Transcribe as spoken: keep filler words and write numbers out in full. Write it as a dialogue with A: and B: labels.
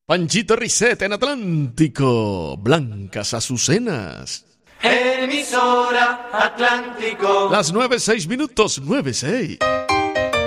A: Panchito Risset en Atlántico, Blancas Azucenas.
B: Emisora Atlántico.
A: Las nueve seis minutos, nueve seis.